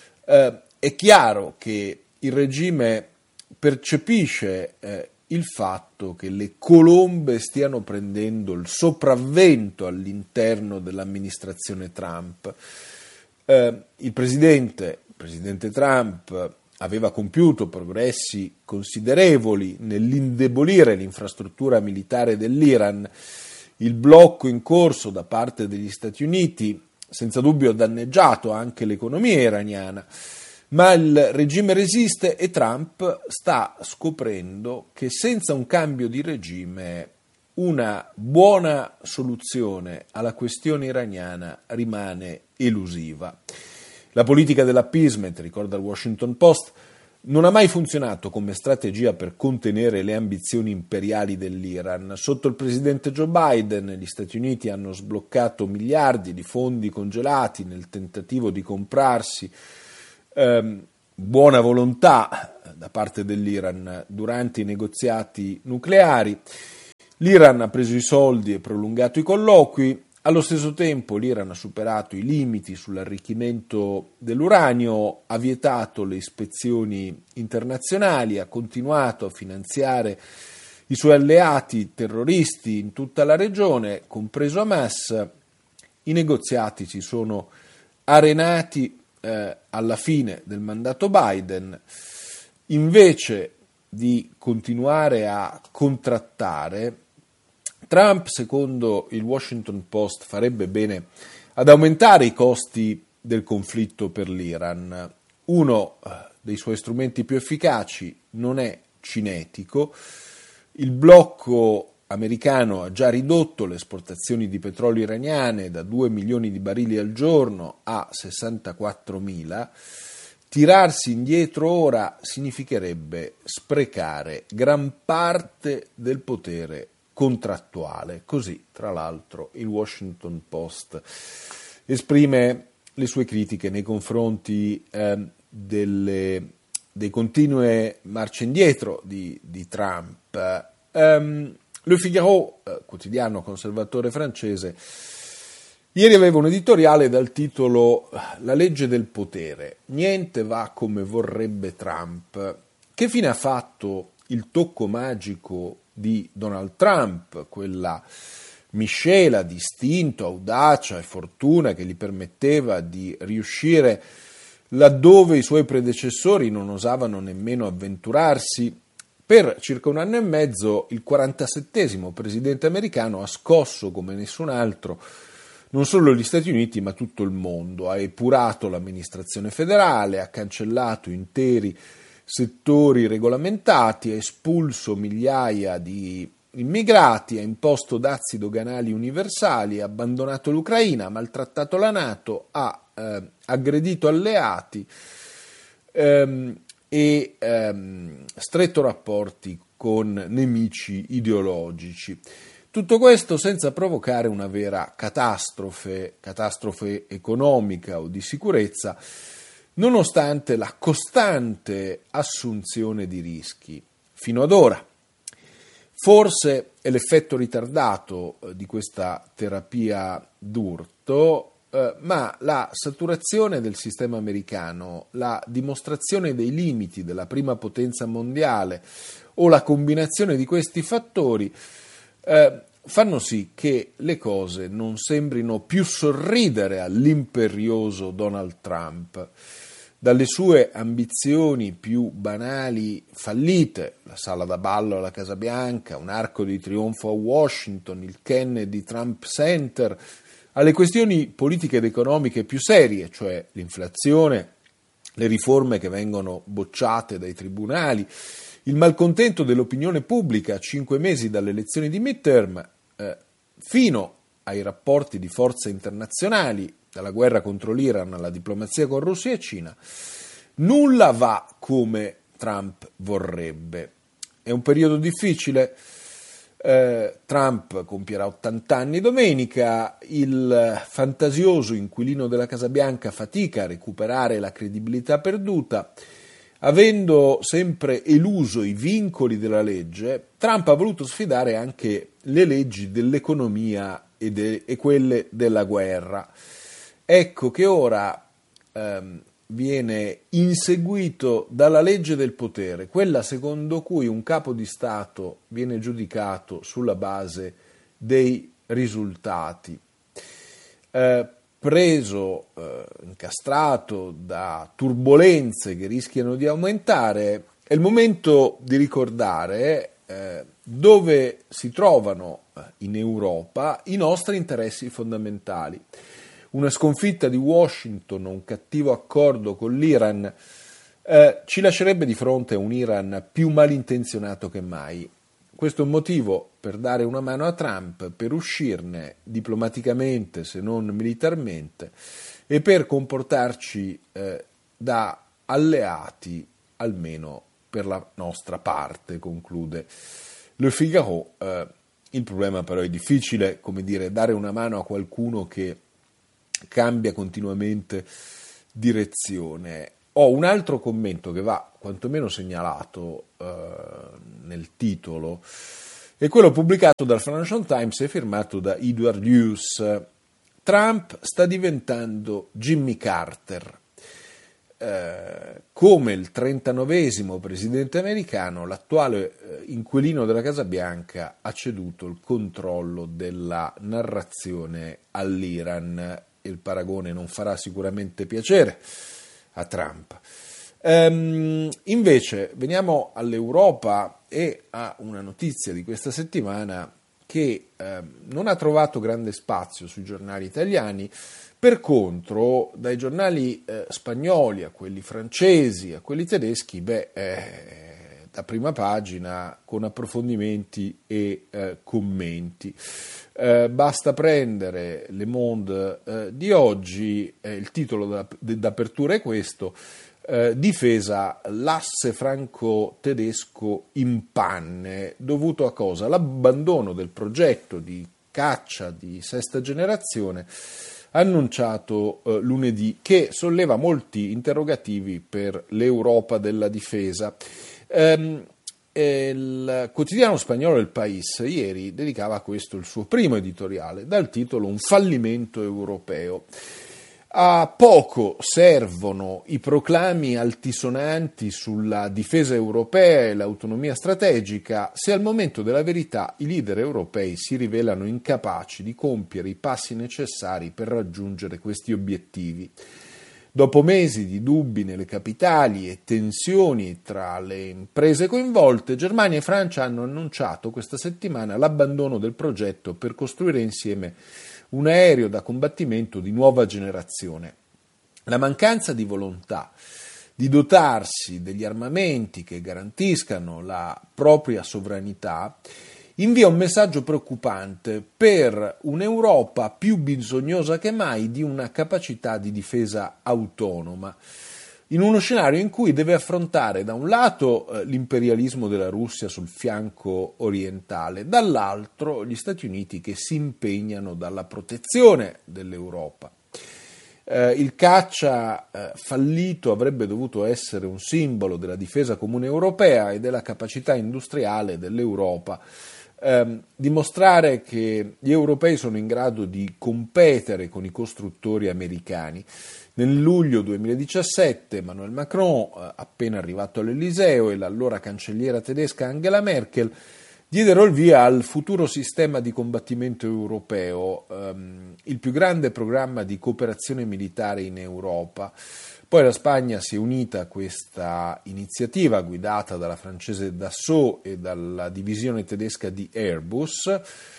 Speaker 6: È chiaro che il regime percepisce il fatto che le colombe stiano prendendo il sopravvento all'interno dell'amministrazione Trump. Il presidente Trump aveva compiuto progressi considerevoli nell'indebolire l'infrastruttura militare dell'Iran. Il blocco in corso da parte degli Stati Uniti senza dubbio ha danneggiato anche l'economia iraniana, ma il regime resiste e Trump sta scoprendo che senza un cambio di regime una buona soluzione alla questione iraniana rimane elusiva. La politica dell'appeasement, ricorda il Washington Post, non ha mai funzionato come strategia per contenere le ambizioni imperiali dell'Iran. Sotto il presidente Joe Biden, gli Stati Uniti hanno sbloccato miliardi di fondi congelati nel tentativo di comprarsi buona volontà da parte dell'Iran durante i negoziati nucleari. L'Iran ha preso i soldi e prolungato i colloqui. Allo stesso tempo l'Iran ha superato i limiti sull'arricchimento dell'uranio, ha vietato le ispezioni internazionali, ha continuato a finanziare i suoi alleati terroristi in tutta la regione, compreso Hamas. I negoziati si sono arenati alla fine del mandato Biden. Invece di continuare a contrattare, Trump, secondo il Washington Post, farebbe bene ad aumentare i costi del conflitto per l'Iran. Uno dei suoi strumenti più efficaci non è cinetico. Il blocco americano ha già ridotto le esportazioni di petrolio iraniane da 2 milioni di barili al giorno a 64.000. Tirarsi indietro ora significherebbe sprecare gran parte del potere contrattuale. Così, tra l'altro, il Washington Post esprime le sue critiche nei confronti dei continue marce indietro di Trump. Le Figaro, quotidiano conservatore francese, ieri aveva un editoriale dal titolo "La legge del potere. Niente va come vorrebbe Trump". Che fine ha fatto il tocco magico di Donald Trump, quella miscela di istinto, audacia e fortuna che gli permetteva di riuscire laddove i suoi predecessori non osavano nemmeno avventurarsi? Per circa un anno e mezzo il 47° presidente americano ha scosso come nessun altro non solo gli Stati Uniti ma tutto il mondo, ha epurato l'amministrazione federale, ha cancellato interi settori regolamentati, ha espulso migliaia di immigrati, ha imposto dazi doganali universali, ha abbandonato l'Ucraina, ha maltrattato la NATO, ha aggredito alleati e stretto rapporti con nemici ideologici. Tutto questo senza provocare una vera catastrofe economica o di sicurezza, nonostante la costante assunzione di rischi fino ad ora. Forse è l'effetto ritardato di questa terapia d'urto, ma la saturazione del sistema americano, la dimostrazione dei limiti della prima potenza mondiale o la combinazione di questi fattori fanno sì che le cose non sembrino più sorridere all'imperioso Donald Trump. Dalle sue ambizioni più banali fallite, la sala da ballo alla Casa Bianca, un arco di trionfo a Washington, il Kennedy Trump Center, alle questioni politiche ed economiche più serie, cioè l'inflazione, le riforme che vengono bocciate dai tribunali, il malcontento dell'opinione pubblica a 5 mesi dalle elezioni di midterm, fino ai rapporti di forza internazionali, dalla guerra contro l'Iran alla diplomazia con Russia e Cina, nulla va come Trump vorrebbe. È un periodo difficile. Trump compierà 80 anni domenica, il fantasioso inquilino della Casa Bianca fatica a recuperare la credibilità perduta. Avendo sempre eluso i vincoli della legge, Trump ha voluto sfidare anche le leggi dell'economia e quelle della guerra. Ecco che ora viene inseguito dalla legge del potere, quella secondo cui un capo di Stato viene giudicato sulla base dei risultati. preso, incastrato da turbolenze che rischiano di aumentare, è il momento di ricordare dove si trovano in Europa i nostri interessi fondamentali. Una sconfitta di Washington, un cattivo accordo con l'Iran, ci lascerebbe di fronte a un Iran più malintenzionato che mai. Questo è un motivo per dare una mano a Trump, per uscirne diplomaticamente, se non militarmente, e per comportarci da alleati, almeno per la nostra parte, conclude Le Figaro. Il problema però è difficile, come dire, dare una mano a qualcuno che cambia continuamente direzione. Ho un altro commento che va quantomeno segnalato nel titolo, è quello pubblicato dal Financial Times e firmato da Edward Hughes. Trump sta diventando Jimmy Carter. Come il 39esimo presidente americano, l'attuale inquilino della Casa Bianca ha ceduto il controllo della narrazione all'Iran. Il paragone non farà sicuramente piacere a Trump. Invece veniamo all'Europa e a una notizia di questa settimana che non ha trovato grande spazio sui giornali italiani. Per contro, dai giornali spagnoli a quelli francesi, a quelli tedeschi, da prima pagina con approfondimenti e commenti. Basta prendere Le Monde di oggi, il titolo d'apertura è questo: difesa, l'asse franco-tedesco in panne, dovuto a cosa? L'abbandono del progetto di caccia di sesta generazione annunciato lunedì, che solleva molti interrogativi per l'Europa della difesa. Il quotidiano spagnolo El País ieri dedicava a questo il suo primo editoriale, dal titolo Un fallimento europeo. A poco servono i proclami altisonanti sulla difesa europea e l'autonomia strategica se al momento della verità i leader europei si rivelano incapaci di compiere i passi necessari per raggiungere questi obiettivi. Dopo mesi di dubbi nelle capitali e tensioni tra le imprese coinvolte, Germania e Francia hanno annunciato questa settimana l'abbandono del progetto per costruire insieme un aereo da combattimento di nuova generazione. La mancanza di volontà di dotarsi degli armamenti che garantiscano la propria sovranità invia un messaggio preoccupante per un'Europa più bisognosa che mai di una capacità di difesa autonoma, in uno scenario in cui deve affrontare da un lato l'imperialismo della Russia sul fianco orientale, dall'altro gli Stati Uniti che si impegnano dalla protezione dell'Europa. Il caccia fallito avrebbe dovuto essere un simbolo della difesa comune europea e della capacità industriale dell'Europa, dimostrare che gli europei sono in grado di competere con i costruttori americani. Nel luglio 2017 Emmanuel Macron, appena arrivato all'Eliseo, e l'allora cancelliera tedesca Angela Merkel diedero il via al futuro sistema di combattimento europeo, il più grande programma di cooperazione militare in Europa. Poi la Spagna si è unita a questa iniziativa guidata dalla francese Dassault e dalla divisione tedesca di Airbus,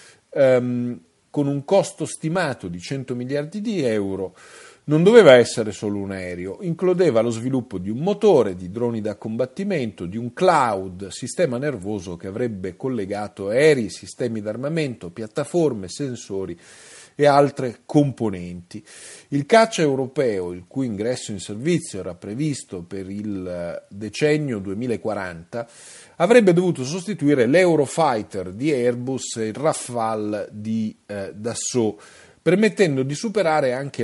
Speaker 6: con un costo stimato di 100 miliardi di euro. Non doveva essere solo un aereo, includeva lo sviluppo di un motore, di droni da combattimento, di un cloud, sistema nervoso che avrebbe collegato aerei, sistemi d'armamento, piattaforme, sensori e altre componenti. Il caccia europeo, il cui ingresso in servizio era previsto per il decennio 2040, avrebbe dovuto sostituire l'Eurofighter di Airbus e il Rafale di Dassault, permettendo di superare anche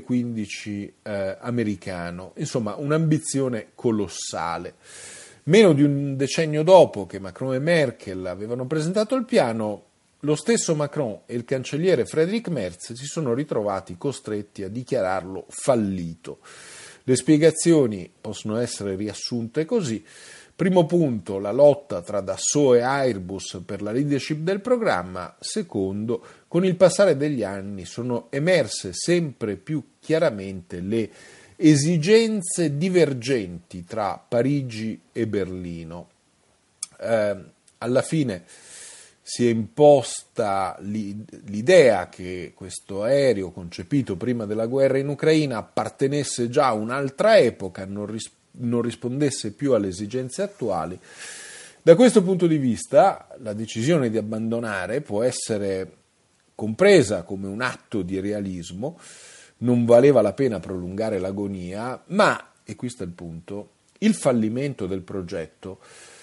Speaker 6: l'F-15 americano. Insomma, un'ambizione colossale. Meno di un decennio dopo che Macron e Merkel avevano presentato il piano, lo stesso Macron e il cancelliere Friedrich Merz si sono ritrovati costretti a dichiararlo fallito. Le spiegazioni possono essere riassunte così: Primo punto, la lotta tra Dassault e Airbus per la leadership del programma. Secondo, con il passare degli anni sono emerse sempre più chiaramente le esigenze divergenti tra Parigi e Berlino. Alla fine si è imposta l'idea che questo aereo, concepito prima della guerra in Ucraina, appartenesse già a un'altra epoca, non rispondesse più alle esigenze attuali. Da questo punto di vista, la decisione di abbandonare può essere compresa come un atto di realismo. Non valeva la pena prolungare l'agonia, ma, e questo è il punto, il fallimento del progetto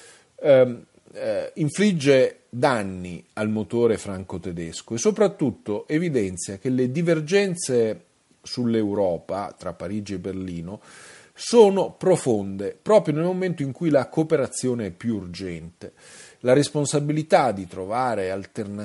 Speaker 6: infligge danni al motore franco-tedesco e soprattutto evidenzia che le divergenze sull'Europa tra Parigi e Berlino sono profonde proprio nel momento in cui la cooperazione è più urgente. La responsabilità di trovare alternative